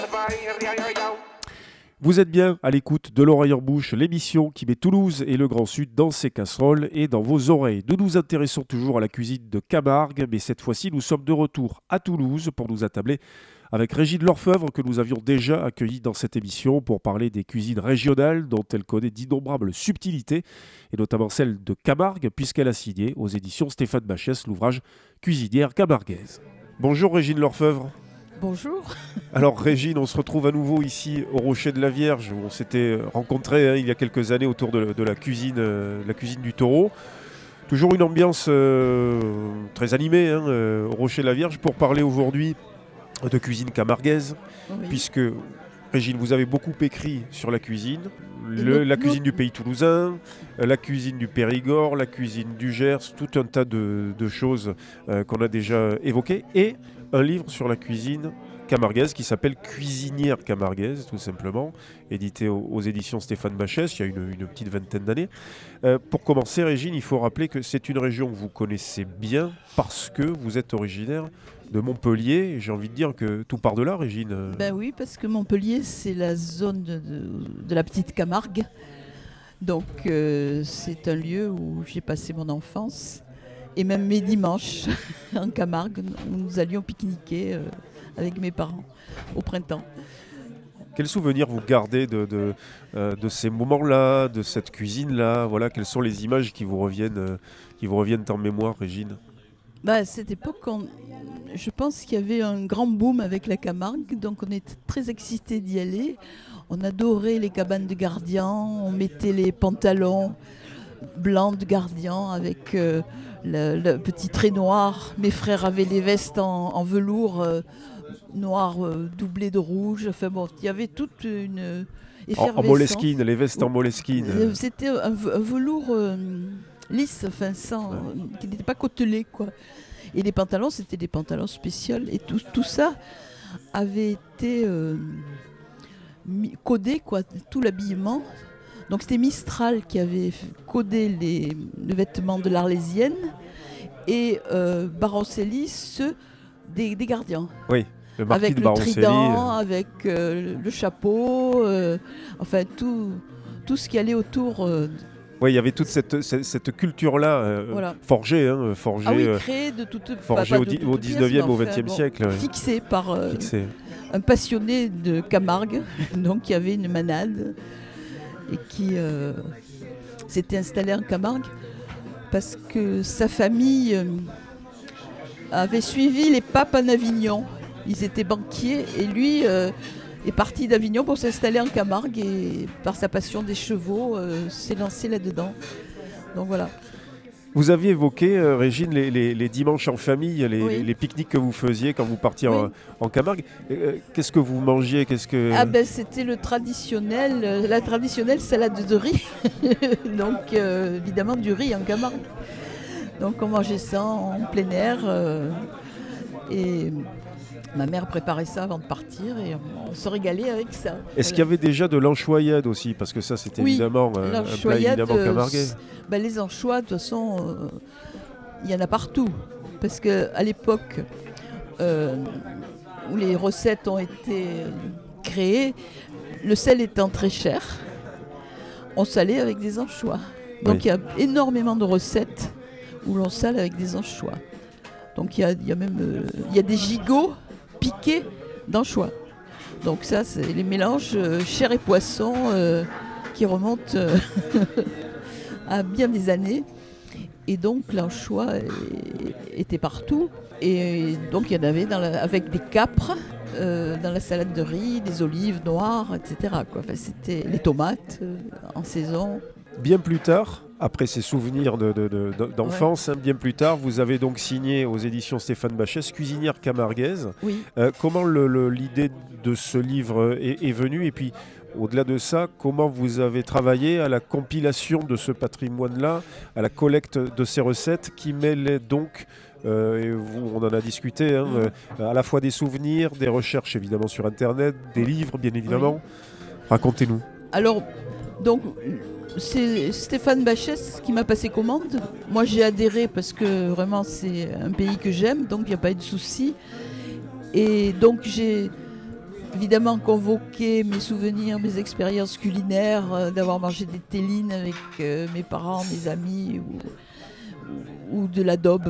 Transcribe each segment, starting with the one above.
Vous êtes bien à l'écoute de l'Oreille en Bouche, l'émission qui met Toulouse et le Grand Sud dans ses casseroles et dans vos oreilles. Nous nous intéressons toujours à la cuisine de Camargue, mais cette fois-ci, nous sommes de retour à Toulouse pour nous attabler avec Régine Lorfeuvre, que nous avions déjà accueillie dans cette émission pour parler des cuisines régionales dont elle connaît d'innombrables subtilités, et notamment celle de Camargue, puisqu'elle a signé aux éditions Stéphane Bachès l'ouvrage Cuisinière camarguaise. Bonjour Régine Lorfeuvre. Bonjour. Alors Régine, on se retrouve à nouveau ici au Rocher de la Vierge, où on s'était rencontrés il y a quelques années autour de la cuisine du Taureau. Toujours une ambiance très animée au Rocher de la Vierge pour parler aujourd'hui de cuisine camarguaise, Oui. puisque Régine, vous avez beaucoup écrit sur la cuisine, la cuisine du pays toulousain, la cuisine du Périgord, la cuisine du Gers, tout un tas de choses qu'on a déjà évoquées, et un livre sur la cuisine camarguaise qui s'appelle Cuisinière camarguaise, tout simplement, édité aux éditions Stéphane Bachès, il y a une petite vingtaine d'années. Pour commencer, Régine, il faut rappeler que c'est une région que vous connaissez bien parce que vous êtes originaire de Montpellier. J'ai envie de dire que tout part de là, Régine. Ben oui, parce que Montpellier, c'est la zone de la petite Camargue. Donc c'est un lieu où j'ai passé mon enfance. Et même mes dimanches en Camargue, où nous allions pique-niquer avec mes parents au printemps. Quels souvenirs vous gardez de ces moments-là, de cette cuisine-là? Voilà, quelles sont les images qui vous reviennent en mémoire, Régine? À cette époque, je pense qu'il y avait un grand boom avec la Camargue, donc on était très excités d'y aller. On adorait les cabanes de gardiens, on mettait les pantalons blancs de gardiens avec le petit trait noir. Mes frères avaient les vestes en velours noir doublé de rouge. Enfin bon, il y avait toute une effervescence. En moleskine, les vestes en moleskine. C'était un velours lisse, enfin qui n'était pas côtelé, quoi. Et les pantalons, c'était des pantalons spéciaux. Et tout ça avait été codé, quoi, tout l'habillement. Donc c'était Mistral qui avait codé les vêtements de l'Arlésienne et Baroncelli ceux des gardiens. Oui, le marquis avec de le Baroncelli. Trident, avec le chapeau, enfin tout ce qui allait autour. Oui, il y avait toute cette culture-là Voilà. forgée, Créée de toute forgée au 19e, au 20e siècle. Ouais. Fixée par un passionné de Camargue, donc qui avait une manade et qui s'était installé en Camargue parce que sa famille avait suivi les papes en Avignon. Ils étaient banquiers et lui est parti d'Avignon pour s'installer en Camargue et par sa passion des chevaux s'est lancé là-dedans. Donc voilà. Vous aviez évoqué, Régine, les dimanches en famille, les pique-niques que vous faisiez quand vous partiez en Camargue. Qu'est-ce que vous mangiez? C'était la traditionnelle salade de riz. Donc évidemment du riz en Camargue. Donc on mangeait ça en plein air et ma mère préparait ça avant de partir et on se régalait avec ça. Est-ce qu'il y avait déjà de l'anchoyade aussi? Parce que ça, c'était évidemment un plat évidemment camarguais. Les anchois, de toute façon, il y en a partout. Parce qu'à l'époque où les recettes ont été créées, le sel étant très cher, on salait avec des anchois. Donc il y a énormément de recettes où l'on sale avec des anchois. Donc il y a des gigots piqués d'anchois. Donc ça, c'est les mélanges chair et poisson qui remontent à bien des années. Et donc l'anchois était partout. Et donc il y en avait avec des capres dans la salade de riz, des olives noires, etc. Quoi. Enfin, c'était les tomates en saison. Bien plus tard, après ces souvenirs d'enfance, bien plus tard, vous avez donc signé aux éditions Stéphane Bachès Cuisinière camarguaise. Oui. Comment l'idée de ce livre est venue? Et puis, au-delà de ça, comment vous avez travaillé à la compilation de ce patrimoine-là, à la collecte de ces recettes qui mêlaient donc, on en a discuté, à la fois des souvenirs, des recherches évidemment sur Internet, des livres bien évidemment. Oui. Racontez-nous. Alors, donc, c'est Stéphane Bachès qui m'a passé commande. Moi, j'ai adhéré parce que vraiment, c'est un pays que j'aime, donc il n'y a pas eu de souci. Et donc, j'ai évidemment convoquer mes souvenirs, mes expériences culinaires, d'avoir mangé des tellines avec mes parents, mes amis, ou de l'adobe.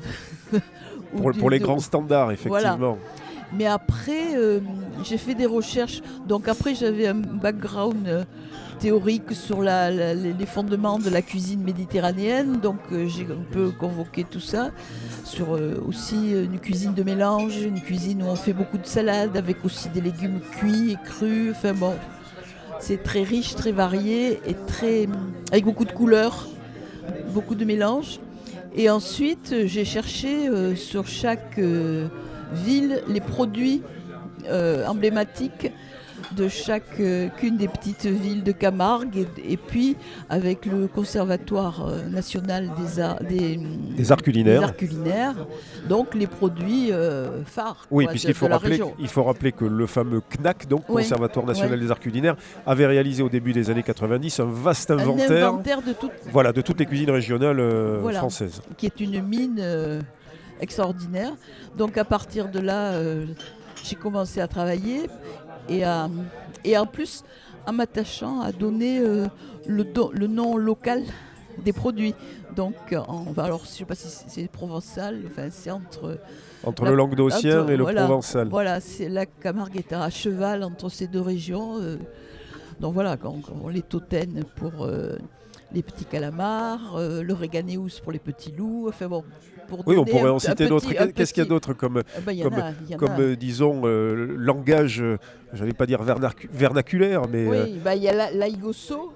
Pour les grands standards, effectivement. Voilà. Mais après, j'ai fait des recherches. Donc après, j'avais un background théorique sur les fondements de la cuisine méditerranéenne. Donc j'ai un peu convoqué tout ça. Sur aussi une cuisine de mélange, une cuisine où on fait beaucoup de salades, avec aussi des légumes cuits et crus. Enfin bon, c'est très riche, très varié, et avec beaucoup de couleurs, beaucoup de mélanges. Et ensuite, j'ai cherché sur chaque ville les produits emblématiques de chacune des petites villes de Camargue, et puis avec le Conservatoire national des arts culinaires. Donc les produits phares. Oui, puisqu'il faut rappeler que le fameux CNAC, donc Conservatoire national des arts culinaires, avait réalisé au début des années 90 un vaste inventaire de toutes les cuisines régionales françaises. Qui est une mine extraordinaire. Donc à partir de là, j'ai commencé à travailler. Et en plus, en m'attachant à donner le nom local des produits. Donc, alors je ne sais pas si c'est provençal, enfin, c'est entre le languedocien et le provençal. Voilà, c'est la Camargue est à cheval entre ces deux régions. Donc voilà, on les tautaine pour les petits calamars, le réganéus pour les petits loups. Enfin bon. Oui, on pourrait en citer d'autres. Qu'est-ce qu'il y a d'autre comme disons, langage, j'allais pas dire vernaculaire, mais... Oui, il y a l'aigosso,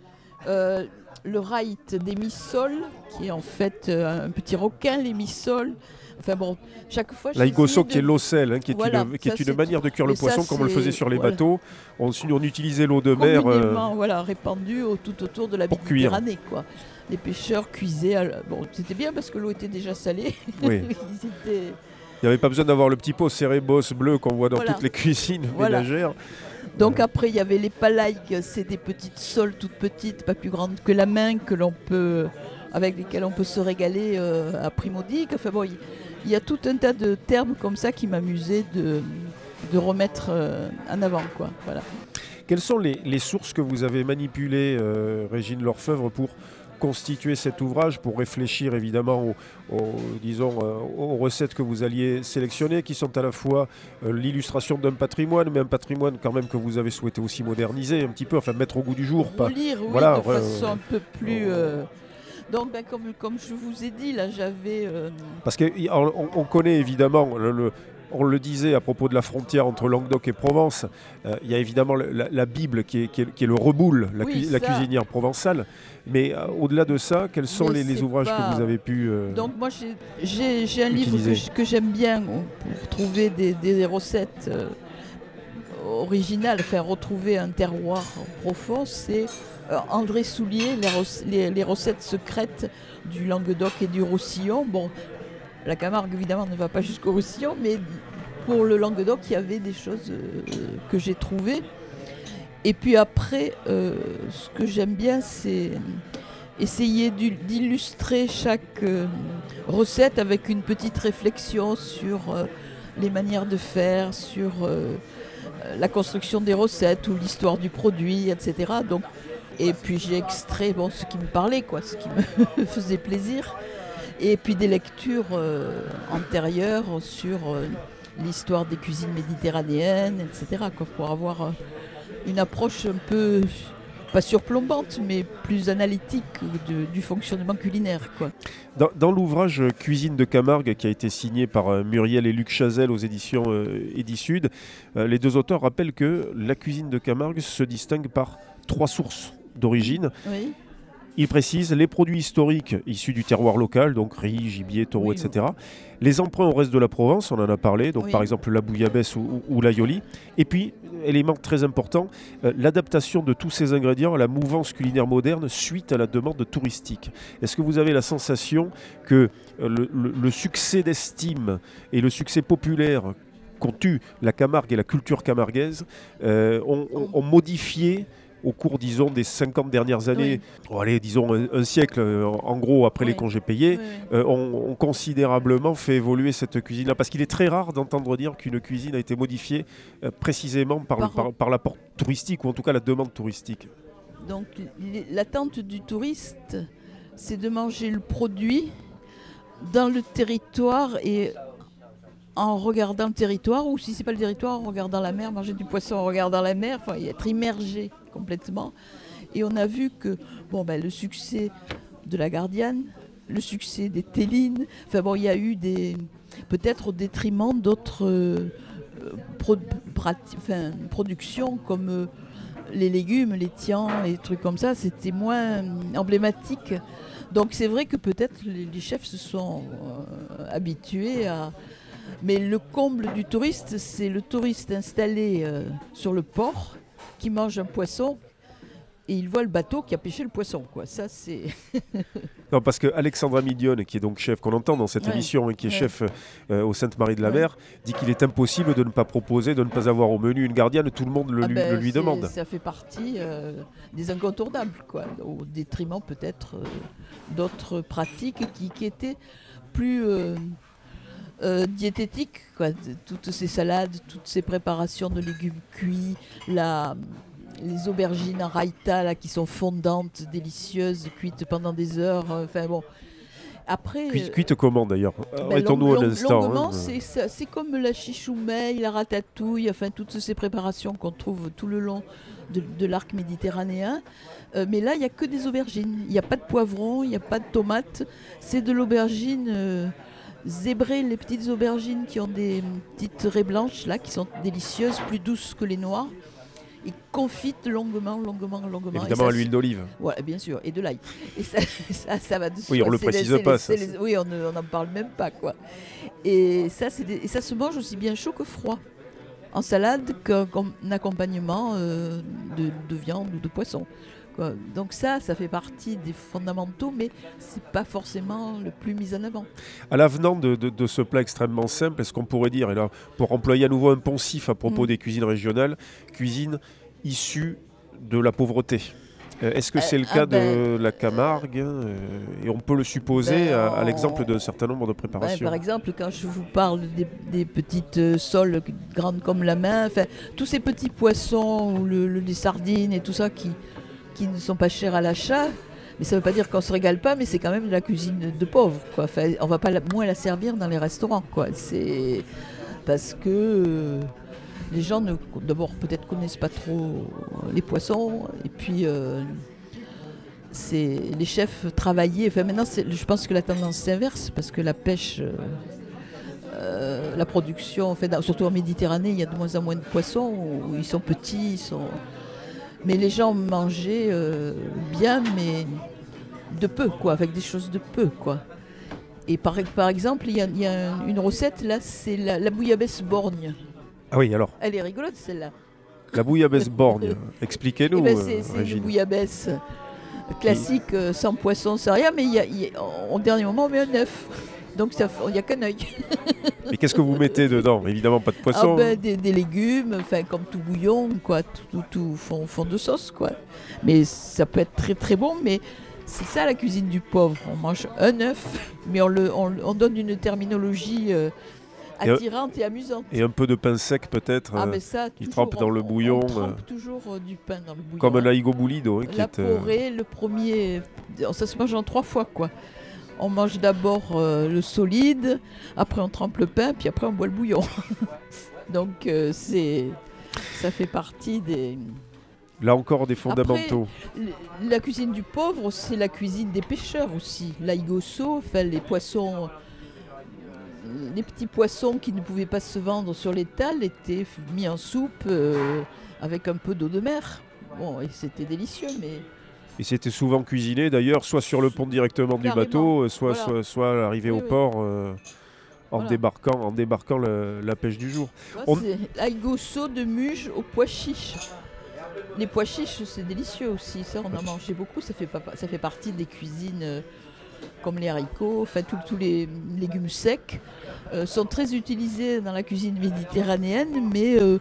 le raït des missols, qui est en fait un petit requin, les missols. Enfin bon, chaque fois... L'aigosso qui est l'ocelle, qui est une manière de cuire le poisson, comme on le faisait sur les bateaux. On utilisait l'eau de mer... répandue tout autour de la Méditerranée, quoi. Les pêcheurs cuisaient. Bon, c'était bien parce que l'eau était déjà salée. Oui. Il n'y avait pas besoin d'avoir le petit pot cérébos bleu qu'on voit dans toutes les cuisines ménagères. Donc après, il y avait les palaïgues, c'est des petites soles toutes petites, pas plus grandes que la main, avec lesquelles on peut se régaler à prix modique. Enfin bon, il y a tout un tas de termes comme ça qui m'amusaient de remettre en avant, quoi. Voilà. Quelles sont les sources que vous avez manipulées, Régine Lorfeuvre, pour constituer cet ouvrage, pour réfléchir évidemment aux recettes que vous alliez sélectionner, qui sont à la fois l'illustration d'un patrimoine, mais un patrimoine quand même que vous avez souhaité aussi moderniser un petit peu, enfin mettre au goût du jour. Relire, de façon un peu plus... Donc, comme je vous ai dit, là, j'avais... Parce qu'on connaît évidemment on le disait à propos de la frontière entre Languedoc et Provence, il y a évidemment la Bible qui est le reboule, la cuisinière provençale. Mais au-delà de ça, quels sont les ouvrages que vous avez pu Donc moi, j'ai un livre que j'aime bien pour trouver des recettes originales, faire retrouver un terroir profond. C'est André Soulier, les recettes secrètes du Languedoc et du Roussillon. Bon, la Camargue, évidemment, ne va pas jusqu'au Roussillon, mais pour le Languedoc, il y avait des choses que j'ai trouvées. Et puis après, ce que j'aime bien, c'est essayer d'illustrer chaque recette avec une petite réflexion sur les manières de faire, sur la construction des recettes ou l'histoire du produit, etc. Donc, et puis j'ai extrait ce qui me parlait, ce qui me faisait plaisir. Et puis des lectures antérieures sur l'histoire des cuisines méditerranéennes, etc. Pour avoir une approche un peu, pas surplombante, mais plus analytique du fonctionnement culinaire. Dans l'ouvrage Cuisine de Camargue, qui a été signé par Muriel et Luc Chazelle aux éditions Edisud, les deux auteurs rappellent que la cuisine de Camargue se distingue par 3 sources d'origine. Oui. Il précise les produits historiques issus du terroir local, donc riz, gibier, taureau, etc. Les emprunts au reste de la Provence, on en a parlé, donc par exemple la bouillabaisse ou l'aioli. Et puis, élément très important, l'adaptation de tous ces ingrédients à la mouvance culinaire moderne suite à la demande touristique. Est-ce que vous avez la sensation que le succès d'estime et le succès populaire qu'ont eu la Camargue et la culture camarguaise ont modifié au cours, disons, des 50 dernières années, Oui. allez, disons un siècle, en gros, après les Oui. congés payés, Oui. ont considérablement fait évoluer cette cuisine-là. Parce qu'il est très rare d'entendre dire qu'une cuisine a été modifiée précisément par l'apport touristique, ou en tout cas la demande touristique. Donc l'attente du touriste, c'est de manger le produit dans le territoire et en regardant le territoire, ou si c'est pas le territoire, en regardant la mer, manger du poisson en regardant la mer, enfin être immergé complètement. Et on a vu que le succès de la Gardiane, le succès des Tellines, il y a eu peut-être au détriment d'autres productions comme les légumes, les tians, les trucs comme ça, c'était moins emblématique. Donc c'est vrai que peut-être les chefs se sont habitués à... Mais le comble du touriste, c'est le touriste installé sur le port qui mange un poisson et il voit le bateau qui a pêché le poisson, quoi. Ça, c'est... Non, parce que Alexandra Mignonne, qui est donc chef, qu'on entend dans cette émission, qui est chef au Sainte-Marie de la Mer, dit qu'il est impossible de ne pas proposer, de ne pas avoir au menu une gardienne, tout le monde le lui demande. Ça fait partie des incontournables, quoi, au détriment peut-être d'autres pratiques qui étaient plus diététiques, quoi. Toutes ces salades, toutes ces préparations de légumes cuits, les aubergines en raïta là, qui sont fondantes, délicieuses, cuites pendant des heures. Après, cuite comment d'ailleurs? Arrêtons-nous un instant. Longuement, c'est comme la chichoumeille, la ratatouille, toutes ces préparations qu'on trouve tout le long de l'arc méditerranéen. Mais là, il n'y a que des aubergines. Il n'y a pas de poivron, il n'y a pas de tomates. C'est de l'aubergine zébrée, les petites aubergines qui ont des petites raies blanches là, qui sont délicieuses, plus douces que les noires. Et confite longuement. Évidemment à l'huile d'olive. Ouais, bien sûr, et de l'ail. Et ça va dessus. Oui, on ne le précise pas. Oui, on n'en parle même pas, quoi. Et ça se mange aussi bien chaud que froid. En salade qu'en accompagnement de viande ou de poisson, quoi. Donc ça fait partie des fondamentaux, mais c'est pas forcément le plus mis en avant. À l'avenant de ce plat extrêmement simple, est-ce qu'on pourrait dire, et là, pour employer à nouveau un poncif à propos des cuisines régionales, cuisine issue de la pauvreté? Est-ce que c'est le cas de la Camargue et on peut le supposer à l'exemple d'un certain nombre de préparations? Par exemple, quand je vous parle des petites soles grandes comme la main, tous ces petits poissons, ou les sardines et tout ça qui ne sont pas chers à l'achat, mais ça ne veut pas dire qu'on ne se régale pas, mais c'est quand même de la cuisine de pauvre, quoi. On ne va pas moins la servir dans les restaurants, quoi. C'est parce que... les gens, d'abord, peut-être connaissent pas trop les poissons, et puis les chefs travaillaient. Maintenant, je pense que la tendance s'inverse, parce que la pêche, la production, surtout en Méditerranée, il y a de moins en moins de poissons, où ils sont petits, mais les gens mangeaient bien, mais de peu, quoi, avec des choses de peu, quoi. Et par exemple, il y a une recette, là, c'est la bouillabaisse borgne. Ah oui, alors. Elle est rigolote, celle-là. La bouillabaisse borgne, expliquez-nous, c'est une bouillabaisse classique, sans poisson, sans rien, mais au dernier moment, on met un œuf. Donc il n'y a qu'un œil. Mais qu'est-ce que vous mettez dedans? Évidemment, pas de poisson. Des légumes, comme tout bouillon, quoi, tout fond de sauce, quoi. Mais ça peut être très très bon, mais c'est ça la cuisine du pauvre. On mange un œuf, mais on donne une terminologie... attirante et amusante. Et un peu de pain sec peut-être, qui trempe dans le bouillon. On trempe toujours du pain dans le bouillon. Comme l'aigo boulido. La porrée, le premier, ça se mange en 3 fois, quoi. On mange d'abord le solide, après on trempe le pain, puis après on boit le bouillon. Donc ça fait partie des... Là encore des fondamentaux. Après, la cuisine du pauvre, c'est la cuisine des pêcheurs aussi. L'aigosso, les poissons... Les petits poissons qui ne pouvaient pas se vendre sur l'étal étaient mis en soupe avec un peu d'eau de mer. Bon, et c'était délicieux, mais... Et c'était souvent cuisiné d'ailleurs, soit sur le pont directement du bateau, soit à l'arrivée au port, en débarquant la pêche du jour. C'est l'aigosso de Muge aux pois chiches. Les pois chiches, c'est délicieux aussi. Ça, on en mangeait beaucoup. Ça fait partie des cuisines... comme les haricots, tous les légumes secs sont très utilisés dans la cuisine méditerranéenne, mais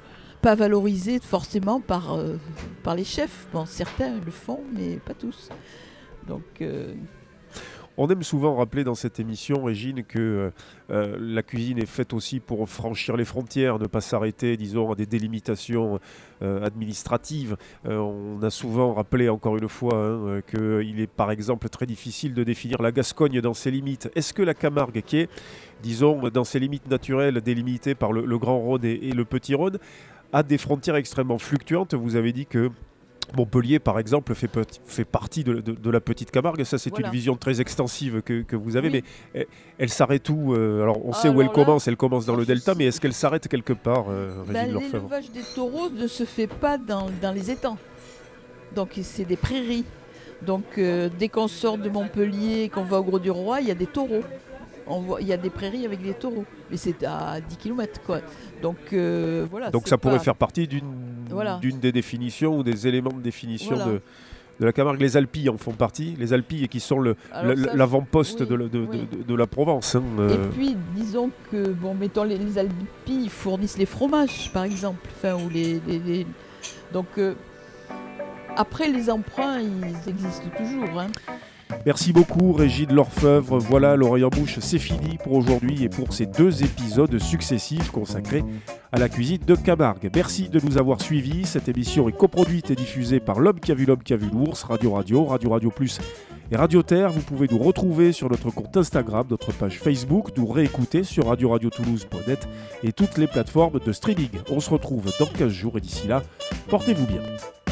pas valorisé forcément par les chefs. Bon, certains le font, mais pas tous. Donc, on aime souvent rappeler dans cette émission, Régine, que la cuisine est faite aussi pour franchir les frontières, ne pas s'arrêter, disons, à des délimitations administratives. On a souvent rappelé, encore une fois, qu'il est par exemple très difficile de définir la Gascogne dans ses limites. Est-ce que la Camargue, qui est, disons, dans ses limites naturelles, délimitée par le Grand Rhône et le Petit Rhône, a des frontières extrêmement fluctuantes? Vous avez dit que Montpellier, par exemple, fait partie de la petite Camargue. Ça, c'est une vision très extensive que vous avez, mais elle s'arrête où? Alors, on sait où elle commence. Elle commence dans le delta, mais est-ce qu'elle s'arrête quelque part, Régine Lorfèvre? L'élevage des taureaux ne se fait pas dans les étangs. Donc, c'est des prairies. Donc, dès qu'on sort de Montpellier et qu'on va au Grau du Roi, il y a des taureaux. Il y a des prairies avec des taureaux, mais c'est à 10 km, quoi. Donc voilà. Donc ça pourrait faire partie d'une des définitions ou des éléments de définition de la Camargue. Les Alpilles en font partie, les Alpilles qui sont l'avant-poste de la Provence. Et puis disons que, mettons les Alpilles fournissent les fromages, par exemple. Donc après les emprunts, ils existent toujours. Merci beaucoup Régine Lorfèvre. Voilà, l'oreille en bouche, c'est fini pour aujourd'hui et pour ces 2 épisodes successifs consacrés à la cuisine de Camargue. Merci de nous avoir suivis. Cette émission est coproduite et diffusée par L'Homme qui a vu l'ours, Radio Plus et Radio Terre. Vous pouvez nous retrouver sur notre compte Instagram, notre page Facebook, nous réécouter sur radiotoulouse.net et toutes les plateformes de streaming. On se retrouve dans 15 jours et d'ici là, portez-vous bien.